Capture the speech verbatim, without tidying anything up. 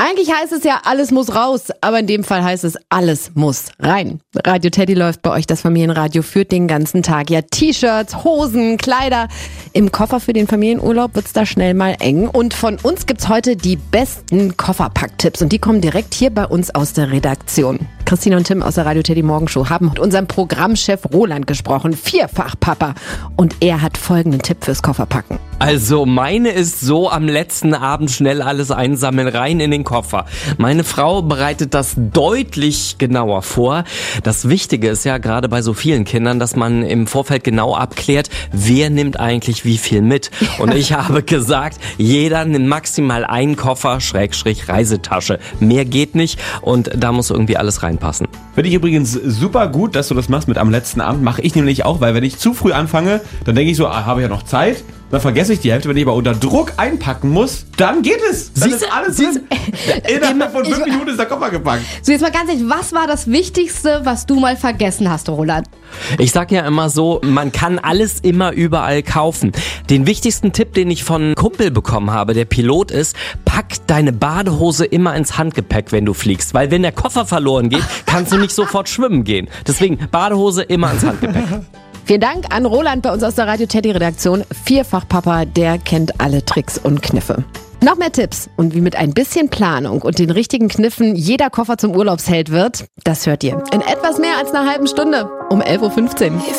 Eigentlich heißt es ja, alles muss raus, aber in dem Fall heißt es, alles muss rein. Radio Teddy läuft bei euch, das Familienradio führt den ganzen Tag. Ja, T-Shirts, Hosen, Kleider. Im Koffer für den Familienurlaub wird's da schnell mal eng. Und von uns gibt's heute die besten Kofferpacktipps und die kommen direkt hier bei uns aus der Redaktion. Christine und Tim aus der Radio Teddy Morgenshow haben mit unserem Programmchef Roland gesprochen, Vierfach-Papa. Und er hat folgenden Tipp fürs Kofferpacken. Also meine ist so, am letzten Abend schnell alles einsammeln, rein in den Koffer. Meine Frau bereitet das deutlich genauer vor. Das Wichtige ist ja gerade bei so vielen Kindern, dass man im Vorfeld genau abklärt, wer nimmt eigentlich wie viel mit. Und ich habe gesagt, jeder nimmt maximal einen Koffer, Schrägstrich Reisetasche. Mehr geht nicht und da muss irgendwie alles reinpassen. Finde ich übrigens super gut, dass du das machst mit am letzten Abend. Mache ich nämlich auch, weil wenn ich zu früh anfange, dann denke ich so, ah, habe ich ja noch Zeit. Dann vergesse ich die Hälfte, wenn ich aber unter Druck einpacken muss, dann geht es. Dann Siehste, ist alles drin. Innerhalb von fünf Minuten ist der Koffer gepackt. So, jetzt mal ganz ehrlich, was war das Wichtigste, was du mal vergessen hast, Roland? Ich sag ja immer so, man kann alles immer überall kaufen. Den wichtigsten Tipp, den ich von einem Kumpel bekommen habe, der Pilot ist, pack deine Badehose immer ins Handgepäck, wenn du fliegst. Weil wenn der Koffer verloren geht, kannst du nicht sofort schwimmen gehen. Deswegen Badehose immer ins Handgepäck. Vielen Dank an Roland bei uns aus der Radio Teddy Redaktion. Vierfach-Papa, der kennt alle Tricks und Kniffe. Noch mehr Tipps und wie mit ein bisschen Planung und den richtigen Kniffen jeder Koffer zum Urlaubsheld wird, das hört ihr in etwas mehr als einer halben Stunde um elf Uhr fünfzehn.